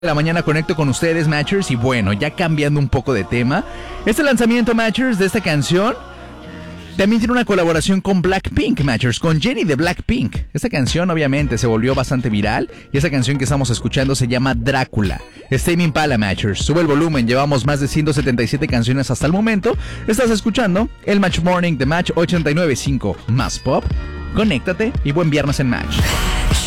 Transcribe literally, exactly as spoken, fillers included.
De la mañana conecto con ustedes, Matchers, y bueno, ya cambiando un poco de tema, este lanzamiento, Matchers, de esta canción también tiene una colaboración con Blackpink, Matchers, con Jennie de Blackpink. Esta canción obviamente se volvió bastante viral y esa canción que estamos escuchando se llama Drácula. Es Tame Impala, Matchers. Sube el volumen, llevamos más de ciento setenta y siete canciones hasta el momento. Estás escuchando el Match Morning de Match ochenta y nueve punto cinco. Más pop, conéctate y buen viernes en Match.